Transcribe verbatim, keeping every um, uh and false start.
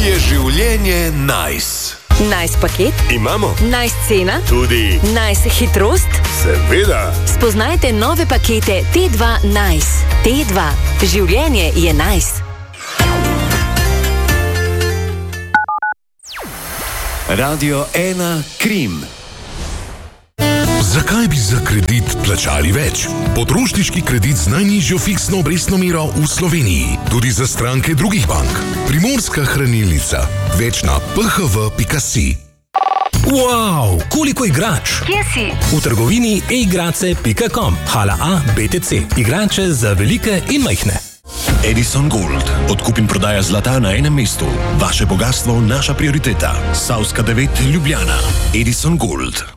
je življenje nice. Nice paket? Imamo. Nice cena? Tudi. Nice hitrost? Seveda. Spoznajte nove pakete T dva Nice. T dva. Življenje je nice. Radio ena Krim. Zakaj bi za kredit plačali več? Potrošniški kredit z najnižjo fiksno obrestno mero v Sloveniji. Tudi za stranke drugih bank. Primorska hranilnica. Več na p h v pika si. Wow, koliko igrač? Kje si? V trgovini e igrace pika com. Hala A, B T C. Igrače za velike in majhne. Edison Gold. Odkup in prodaja zlata na enem mestu. Vaše bogatstvo, naša prioriteta. Savska devet, Ljubljana. Edison Gold.